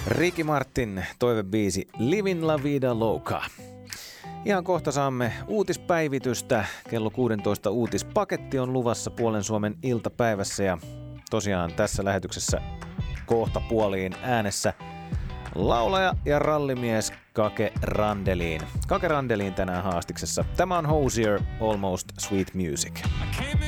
Ricky Martin toivebiisi Livin La Vida Loca. Ihan kohta saamme uutispäivitystä. Kello 16 uutispaketti on luvassa Puolen Suomen iltapäivässä ja tosiaan tässä lähetyksessä kohta puoliin äänessä laulaja ja rallimies Kake Randeliin. Kake Randeliin tänään haastiksessa. Tämä on Hozier, Almost Sweet Music.